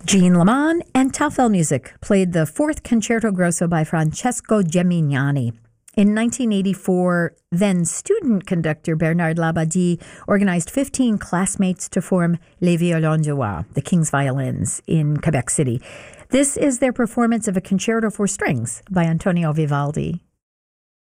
Jean Lamont and Taufel Music played the fourth Concerto Grosso by Francesco Gemignani. In 1984, then student conductor Bernard Labadie organized 15 classmates to form Les Violons du Roi, the King's Violins, in Quebec City. This is their performance of a concerto for strings by Antonio Vivaldi.